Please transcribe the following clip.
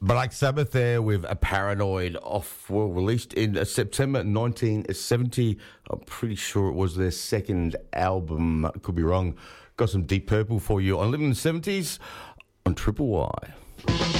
Black Sabbath there with a Paranoid released in September 1970. I'm pretty sure it was their second album. Could be wrong. Got some Deep Purple for you on Living in the 70s on Triple Y.